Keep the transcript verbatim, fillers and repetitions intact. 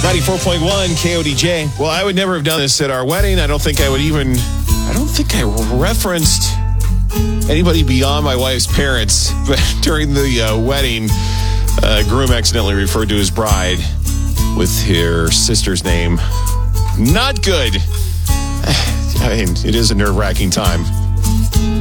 ninety-four point one K O D J. Well, I would never have done this at our wedding. I don't think I would even, I don't think I referenced anybody beyond my wife's parents. But during the uh, wedding, uh, groom accidentally referred to his bride with her sister's name. Not good. I mean, it is a nerve-wracking time.